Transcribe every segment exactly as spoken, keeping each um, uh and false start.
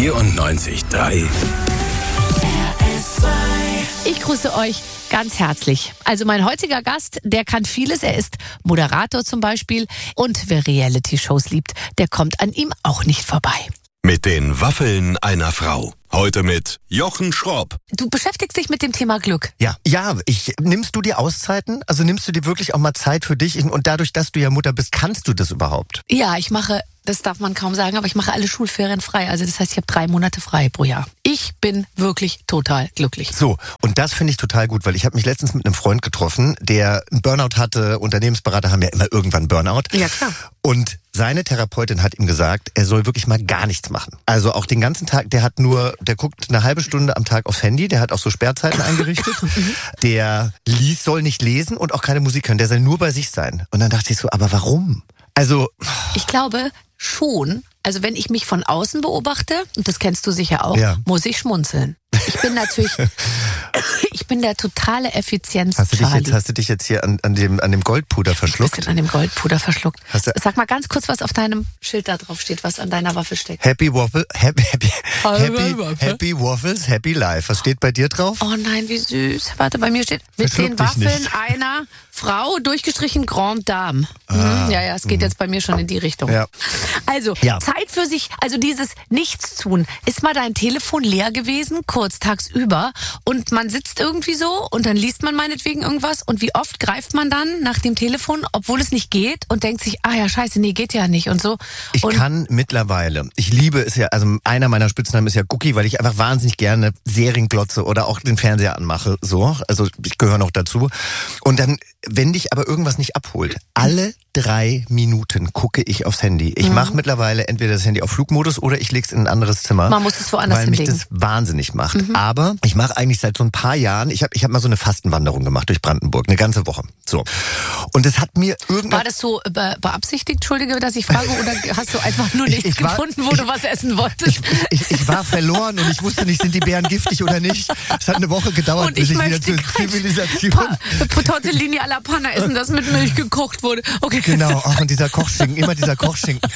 vierundneunzig Komma drei. Ich grüße euch ganz herzlich. Also mein heutiger Gast, der kann vieles. Er ist Moderator zum Beispiel. Und wer Reality-Shows liebt, der kommt an ihm auch nicht vorbei. Mit den Waffeln einer Frau. Heute mit Jochen Schropp. Du beschäftigst dich mit dem Thema Glück. Ja, ja, ich, nimmst du dir Auszeiten? Also nimmst du dir wirklich auch mal Zeit für dich? Und dadurch, dass du ja Mutter bist, kannst du das überhaupt? Ja, ich mache, das darf man kaum sagen, aber ich mache alle Schulferien frei. Also das heißt, ich habe drei Monate frei pro Jahr. Ich bin wirklich total glücklich. So, und das finde ich total gut, weil ich habe mich letztens mit einem Freund getroffen, der einen Burnout hatte. Unternehmensberater haben ja immer irgendwann Burnout. Ja, klar. Und seine Therapeutin hat ihm gesagt, er soll wirklich mal gar nichts machen. Also auch den ganzen Tag, der hat nur, der guckt eine halbe Stunde am Tag aufs Handy, der hat auch so Sperrzeiten eingerichtet. Der liest, soll nicht lesen und auch keine Musik hören, der soll nur bei sich sein. Und dann dachte ich so, aber warum? Also ich glaube schon, also wenn ich mich von außen beobachte, und das kennst du sicher auch, ja. muss ich schmunzeln. Ich bin natürlich, ich bin der totale Effizienz. Hast du dich jetzt, hast du dich jetzt hier an, an dem, an dem Goldpuder verschluckt? Ich bin an dem Goldpuder verschluckt. Hast du- Sag mal ganz kurz, was auf deinem Schild da drauf steht, was an deiner Waffe steckt. Happy Waffle, happy, happy, happy, Waffe. happy Waffles, Happy Life. Was steht bei dir drauf? Oh nein, wie süß. Warte, bei mir steht mit Verschluck den dich Waffeln nicht. einer Frau, durchgestrichen Grande Dame. Mhm, ja, ja, es geht jetzt bei mir schon in die Richtung. Ja. Also, Ja. Zeit für sich, also dieses Nichtstun. Ist mal dein Telefon leer gewesen, kurz tagsüber, und man sitzt irgendwie so und dann liest man meinetwegen irgendwas und wie oft greift man dann nach dem Telefon, obwohl es nicht geht und denkt sich, ah ja, scheiße, nee, geht ja nicht und so. Ich und kann mittlerweile, ich liebe es ja, also einer meiner Spitznamen ist ja Gucki, weil ich einfach wahnsinnig gerne Serien glotze oder auch den Fernseher anmache, so. Also ich gehöre noch dazu. Und dann, wenn dich aber irgendwas nicht abholt, alle drei Minuten gucke ich aufs Handy. Ich Mhm. mache mittlerweile entweder das Handy auf Flugmodus oder ich lege es in ein anderes Zimmer. Man muss es woanders Weil mich hinlegen. das wahnsinnig macht. Aber ich mache eigentlich seit so ein paar Jahren, ich habe ich hab mal so eine Fastenwanderung gemacht durch Brandenburg, eine ganze Woche. So. Und es hat mir irgendwann... war das so be beabsichtigt, Entschuldige, dass ich frage, oder hast du einfach nur nichts Ich war- gefunden, wo du was essen wolltest? Ich, ich war verloren und ich wusste nicht, sind die Bären giftig oder nicht. Es hat eine Woche gedauert, Und bis ich ich wieder möchte zur kein Zivilisation... Pa Tortellini alla Panna essen, das mit Milch gekocht wurde. Okay. Genau, ach, und dieser Kochschinken, immer dieser Kochschinken.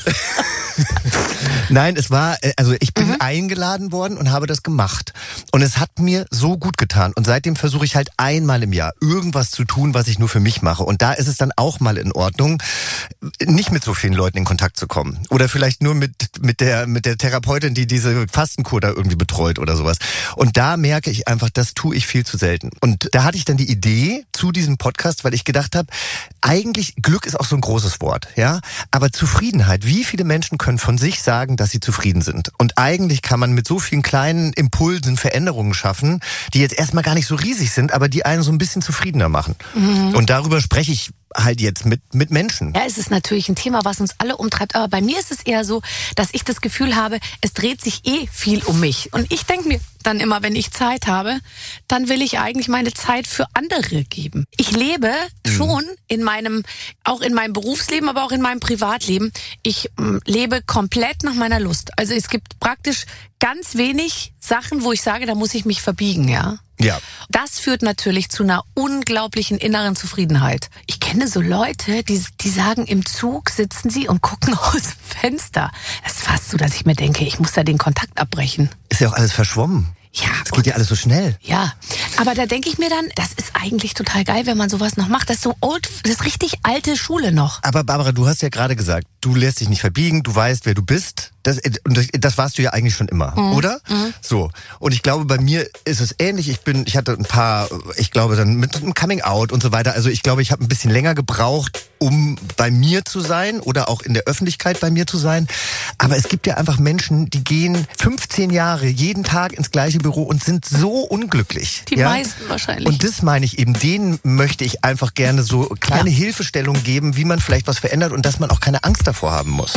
Nein, es war, äh, also ich bin Mhm. eingeladen worden und habe das gemacht. Und es hat mir so gut getan. Und seitdem versuche ich halt einmal im Jahr irgendwas zu tun, was ich nur für mich mache. Und da ist es dann auch mal in Ordnung, nicht mit so vielen Leuten in Kontakt zu kommen. Oder vielleicht nur mit, mit der, mit der Therapeutin, die diese Fastenkur da irgendwie betreut oder sowas. Und da merke ich einfach, das tue ich viel zu selten. Und da hatte ich dann die Idee zu diesem Podcast, weil ich gedacht habe, eigentlich Glück ist auch so ein großes Wort, ja. Aber Zufriedenheit, wie viele Menschen können von sich sagen, dass sie zufrieden sind? Und eigentlich kann man mit so vielen kleinen Impulsen Veränderungen schaffen, die jetzt erstmal gar nicht so riesig sind, aber die einen so ein bisschen zufriedener machen. Mhm. Und darüber spreche ich halt jetzt mit, mit Menschen. Ja, es ist natürlich ein Thema, was uns alle umtreibt. Aber bei mir ist es eher so, dass ich das Gefühl habe, es dreht sich eh viel um mich. Und ich denke mir dann immer, wenn ich Zeit habe, dann will ich eigentlich meine Zeit für andere geben. Ich lebe schon in meinem, auch in meinem Berufsleben, aber auch in meinem Privatleben. Ich mm, lebe komplett nach meiner Lust. Also es gibt praktisch ganz wenig Sachen, wo ich sage, da muss ich mich verbiegen, ja. Ja. Das führt natürlich zu einer unglaublichen inneren Zufriedenheit. Ich kenne so Leute, die, die sagen, im Zug sitzen sie und gucken aus dem Fenster. Das ist fast so, dass ich mir denke, ich muss da den Kontakt abbrechen. Ist ja auch alles verschwommen. Ja, Es geht ja alles so schnell. ja, aber da denke ich mir dann, das ist eigentlich total geil, wenn man sowas noch macht. Das ist so old, das ist richtig alte Schule noch. Aber Barbara, du hast ja gerade gesagt, du lässt dich nicht verbiegen, du weißt, wer du bist. Das, und das, das warst du ja eigentlich schon immer, Mhm. oder? So. Und ich glaube, bei mir ist es ähnlich. Ich bin, ich hatte ein paar, ich glaube dann mit einem Coming Out und so weiter. Also ich glaube, ich habe ein bisschen länger gebraucht, um bei mir zu sein oder auch in der Öffentlichkeit bei mir zu sein. Aber es gibt ja einfach Menschen, die gehen fünfzehn Jahre jeden Tag ins gleiche Büro und sind so unglücklich. Die ja? meisten wahrscheinlich. Und das meine ich eben, denen möchte ich einfach gerne so kleine Ja. Hilfestellungen geben, wie man vielleicht was verändert und dass man auch keine Angst davor haben muss.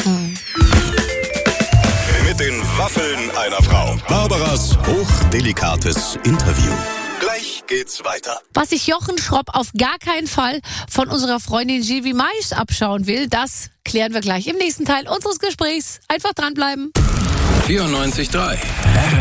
Mit den Waffeln einer Frau. Barbaras hochdelikates Interview. Gleich geht's weiter. Was sich Jochen Schropp auf gar keinen Fall von unserer Freundin Jivi Mais abschauen will, das klären wir gleich im nächsten Teil unseres Gesprächs. Einfach dranbleiben. vierundneunzig Komma drei